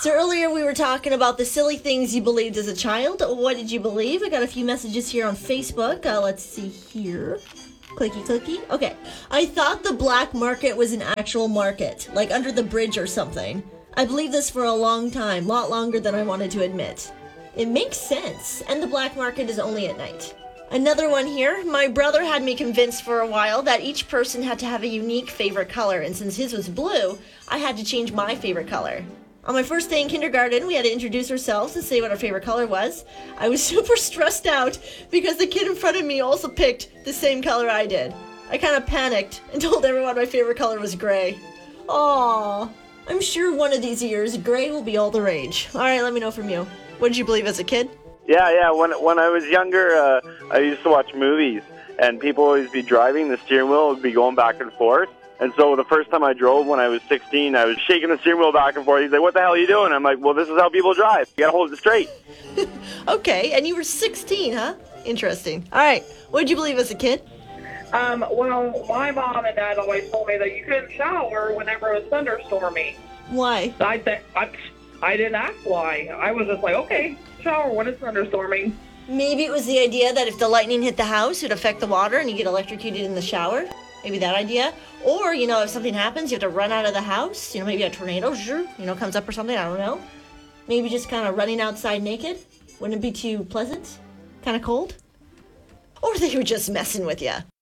So earlier we were talking about the silly things you believed as a child. What did you believe? I got a few messages here on Facebook. Let's see here. Clicky, clicky. Okay. I thought the black market was an actual market, like under the bridge or something. I believed this for a long time, lot longer than I wanted to admit. It makes sense, and the black market is only at night. Another one here. My brother had me convinced for a while that each person had to have a unique favorite color, and since his was blue, I had to change my favorite color. On my first day in kindergarten, we had to introduce ourselves and say what our favorite color was. I was super stressed out because the kid in front of me also picked the same color I did. I kind of panicked and told everyone my favorite color was gray. Aww. I'm sure one of these years, gray will be all the rage. All right, let me know from you. What did you believe as a kid? Yeah. When I was younger, I used to watch movies, and people always be driving. The steering wheel would be going back and forth. And so the first time I drove when I was 16, I was shaking the steering wheel back and forth. He's like, "What the hell are you doing?" I'm like, "Well, this is how people drive. You got to hold it straight." Okay, and you were 16, huh? Interesting. All right, what did you believe as a kid? Well, my mom and dad always told me that you couldn't shower whenever it was thunderstormy. Why? I didn't ask why. I was just like, okay, shower when it's thunderstorming. Maybe it was the idea that if the lightning hit the house, it would affect the water and you get electrocuted in the shower. Maybe that idea. Or, if something happens, you have to run out of the house. Maybe a tornado, comes up or something. I don't know. Maybe just kind of running outside naked. Wouldn't it be too pleasant? Kind of cold? Or they were just messing with you.